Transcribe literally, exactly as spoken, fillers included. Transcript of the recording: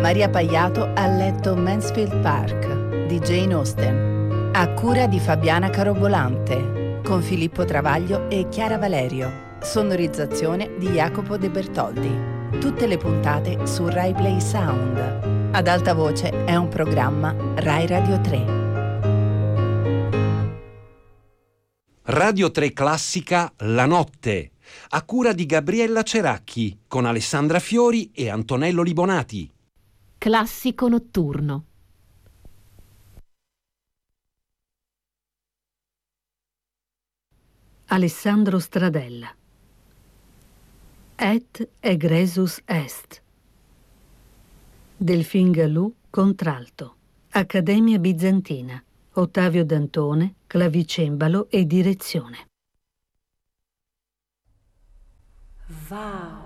Maria Paiato ha letto Mansfield Park di Jane Austen, a cura di Fabiana Carobolante, con Filippo Travaglio e Chiara Valerio, sonorizzazione di Jacopo De Bertoldi. Tutte le puntate su Rai Play Sound. Ad alta voce è un programma Rai Radio tre. Radio tre Classica La Notte, a cura di Gabriella Ceracchi, con Alessandra Fiori e Antonello Libonati. Classico notturno. Alessandro Stradella. Et egresus est. Delfin Galù, contralto. Accademia Bizantina. Ottavio Dantone, clavicembalo e direzione. Wow.